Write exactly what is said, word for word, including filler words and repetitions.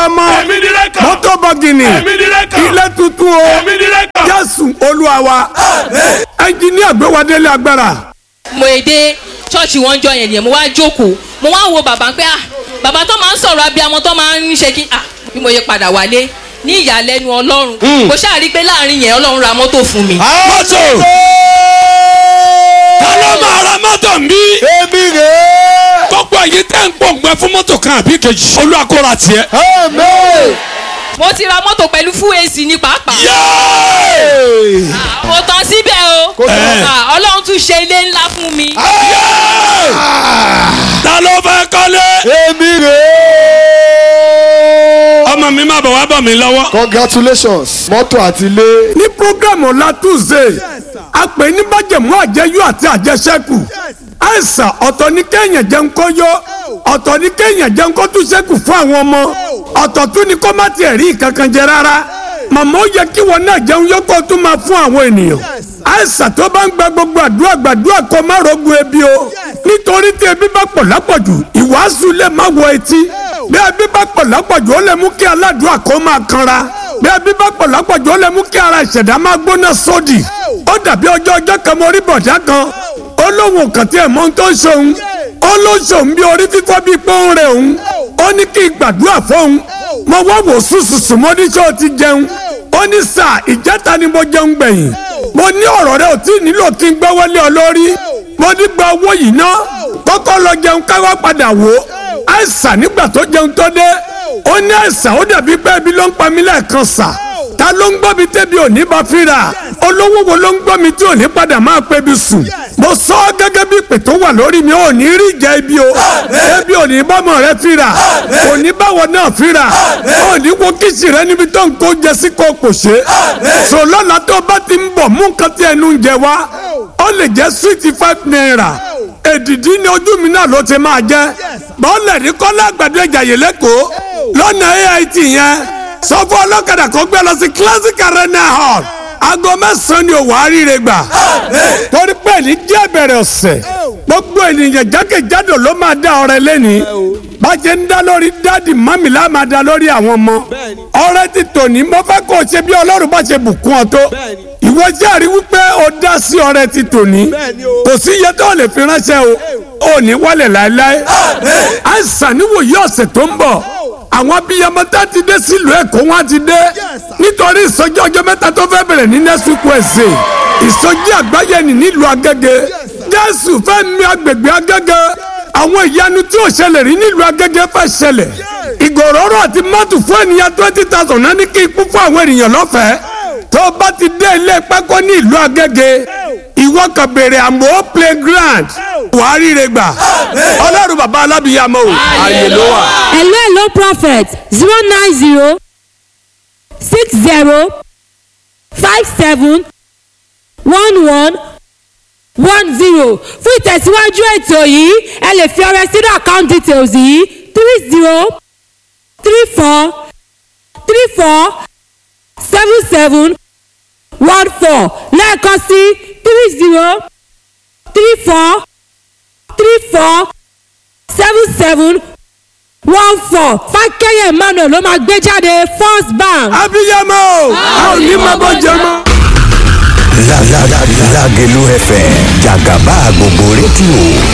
ọmọ mọ́tò bọ́gìnì ilé tuntun o Jésù Olúwa wa ẹnjìníà gbé wa délé agbára. mo èdè ṣọ́ọ̀ṣì wọn jọ yẹn ni mo wá jókòó mo wá wo bàbá pé ah bàbá tó máa ń sọ̀rọ̀ abiyamọ tó máa ń ṣe kí ah bí mo yẹ padà wálé ní ìyàlẹ́nu Ọlọ́run kò ṣáà rí pé láàrin yẹn Ọlọ́run ra mọ́tò fún mi. mọ́tò ta ló máa ra mọ́tò mi. èmi rè é. gbogbo èyí tẹ́ ń pòǹgbẹ fún mọ́tò kan àbí kejì Olúwa kó ra tiẹ̀. mo ti ra mọ́tò pẹ̀lú full A C ní pàápàá. mo tán síbẹ̀ o Ọlọ́run tún ṣe ilé ńlá fún mi. ta ló fẹ́ kọ́lé. èmi rè é. ọmọ mi má bọ̀ wá bọ̀ mí lọ́wọ́. congratulations mọ́tò àti ilé. ní programu ọ̀la Tuesday a pè ní májẹ̀mú àjẹyó àti àjẹsẹ́kù àìsàn ọ̀tọ̀ ní kéèyàn jẹun kó yó ọ̀tọ̀ ní kéèyàn jẹun kó tún ṣẹ́kù fún àwọn ọmọ ọ̀tọ̀ tún ní kó má tiẹ̀ rí kankan jẹ rárá màmá ó yẹ kí wọn náà jẹun yó kó tún máa fún àwọn ènìyàn àìsàn tó bá ń gba gbogbo àdúrà gbàdúrà kó má rogun ebi o nítorí tí ebi bá pọ̀ lápọ̀jù ìwàásù lè má wọ etí bí ebi bá pọ̀ lápọ̀jù ó lè mú kí aládùúrà kó máa kanra bí ebi bá pọ̀ lápọ̀jù ó lè mú kí ara ìṣẹ̀dá máa gbóná sódì ó dàbí ọjọ́ ọjọ́ kan mo rí bọ̀dá kan ó lóun kàn tí ẹ̀ mọ́ tó ń ṣòun ó ló ń ṣòun bí orí fífọ́ bíi pé ó ń rẹ̀ òun ó ní kí n gbàdúrà fóun mo wá wò sùsùsù mo ní ṣé o ti jẹun ó ní sà ìjẹta ni mo jẹun gbẹ̀yìn mo ní ọ̀rọ̀ rẹ ò tí ì nílò kí n gbọ́wọ́lé ọ lórí mo ní gba owó yìí ná kọ́kọ́ lọ jẹun káwá padà wò àìsàn nígbà tó jẹun tó dé ó ní àìsàn ó dàbí pé ebi ló ń pa mí lẹ́ẹ̀kan sà ta ló ń gbọ́ mi tẹ́bi òní bá fíra olówó wo ló ń gbọ́ mi tí òní padà máa pẹ́ bi sùn mo sọ ọ́ gẹ́gẹ́ bí ìpè tó wà lórí mi ò ní rí ìjà ibi o ebi òní bọ́mọ rẹ fíra òní báwọ náà fíra òní wo kìsì rẹ níbi tó ń kó jẹ sí kó kò ṣe sọlọ́la tó bá ti ń bọ̀ mú nǹkan tí ẹnu ń jẹ wá ó lè jẹ́ sweety five naira èdìdí ni ojú mi náà ló ti máa jẹ́ bọ́ọ̀lù ní kọ́lá àgbàdo ìjàyè lẹ́kọ̀ọ́ lọ́nà A I T yẹn sọ fún ọlọ́kadà kó gbé lọ sí classic arena hall aago mẹ́sàn-án ni òwò àríire gbà torí pé ní jẹ́ bẹ̀rẹ̀ ọ̀sẹ̀ gbogbo ènìyàn jákèjádò ló máa dá ọrẹ lẹ́ni bàjẹ́ ń dá lórí dáàdì mọ́mì lá máa dá lórí àwọn ọmọ ọrẹ ti tòní mo fẹ́ kó o ṣe bí Ọlọ́run bá ṣe bùkún ọ tó ìwọ jẹ́rìí wípé o dá sí ọrẹ ti tòní kò sí iye tó lè fi ránṣẹ́ o ò ní wálẹ̀ láéláé àìsàn níwòye ọ̀sẹ̀ tó ń bọ̀ àwọn abiyamọ tá ti dé sílùú Èkó wọn ti dé nítorí ìsọjí ọjọ́ mẹ́ta tó fẹ́ bẹ̀rẹ̀ ní next week Wednesday ìsọjí àgbáyé ní nílùú Agége Jésù fẹ́ mi agbègbè Agége àwọn ìyanu tí ò ṣẹlẹ̀ rí nílùú Agége fẹ́ ṣẹlẹ̀ ìgòròrò àti mọ́tò fún ènìyàn twenty thousand náà ní kí ikú fún àwọn ènìyàn lọ́fẹ̀ẹ́ tó bá ti dé ilé pákó ní ìlú Agége ìwọ kan béèrè àmọ́ playground wàá ríre gbà Ọlọ́run bàbá alábìyamọ o ààyè ló wà. hello hello prophet zero nine zero six zero five seven one one one zero fún ìtẹ̀síwájú ètò yìí ẹ lè fi ọrẹ sínú account details yìí three zero three four three four seven seven one four lẹ́ẹ̀kan sí three zero three four three four seven seven one four Fákẹ́yẹ Emmanuel ló máa gbé jáde First Bank. abiyamọ a ò ní máa bọ́ jẹ mọ́. Lágẹ̀lú F M jàgàbá gbogbo rédíò.